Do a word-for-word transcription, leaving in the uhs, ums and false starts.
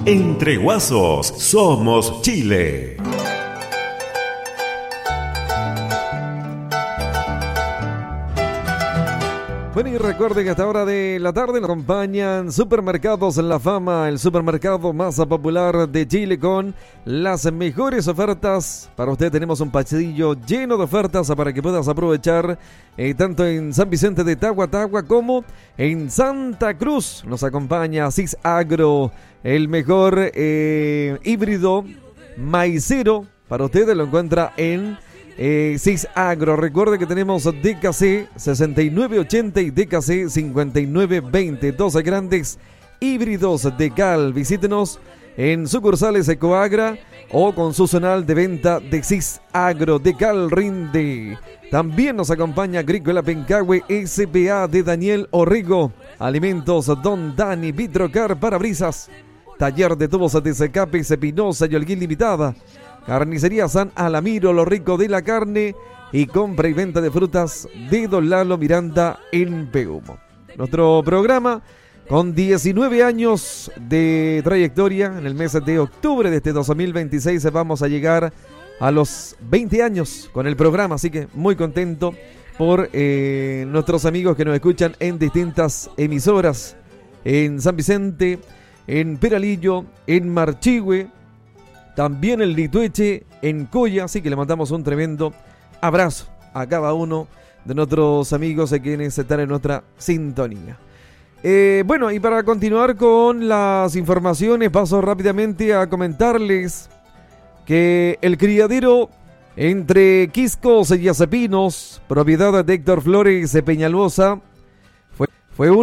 Entre Guasos, somos Chile. Bueno, y recuerden que a esta hora de la tarde nos acompañan Supermercados La Fama, el supermercado más popular de Chile con las mejores ofertas. Para usted tenemos un pasillo lleno de ofertas para que puedas aprovechar eh, tanto en San Vicente de Tahuatahua como en Santa Cruz. Nos acompaña Six Agro, el mejor eh, híbrido maicero. Para usted lo encuentra en Eh, Six Agro. Recuerde que tenemos D K C sesenta y nueve ochenta y D K C cincuenta y nueve veinte, doce grandes híbridos de cal. Visítenos en sucursales Ecoagra o con su zonal de venta de Six Agro. De cal rinde. También nos acompaña Agrícola Pencahue S P A de Daniel Orrego, Alimentos Don Dani, Vitrocar, Parabrisas, Taller de Tubos de Secape, Cepinosa y Holguín Limitada, Carnicería San Alamiro, lo rico de la carne, y compra y venta de frutas de Don Lalo Miranda en Peumo. Nuestro programa con diecinueve años de trayectoria. En el mes de octubre de este dos mil veintiséis vamos a llegar a los veinte años con el programa, así que muy contento por eh, nuestros amigos que nos escuchan en distintas emisoras, en San Vicente, en Peralillo, en Marchihue, también en Litueche, en Coya, así que le mandamos un tremendo abrazo a cada uno de nuestros amigos a quienes están en nuestra sintonía. Eh, bueno, y para continuar con las informaciones, paso rápidamente a comentarles que el criadero entre Quiscos y Yacepinos, propiedad de Héctor Flores de Peñalosa, fue, fue uno